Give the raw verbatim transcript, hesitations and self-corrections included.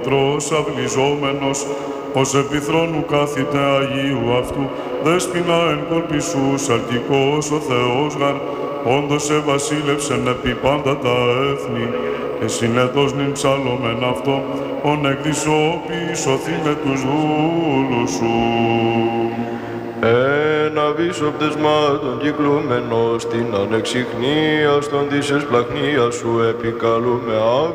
Τρός αυλιζόμενος, ως επιθρόνου κάθητε Αγίου αυτού, δέσποινα εν κολπισούς, αλτικός ο Θεός γαρ, όντως εβασίλευσεν επί πάντα τα έθνη, και συνετός νυν ψάλλομεν αυτό, ον εκδισόπη σωθεί με τους δούλους σου. Ένα βίσο πτεσμάτων κυκλούμενος, την ανεξιχνία στον της εσπλαχνίας σου επικαλούμε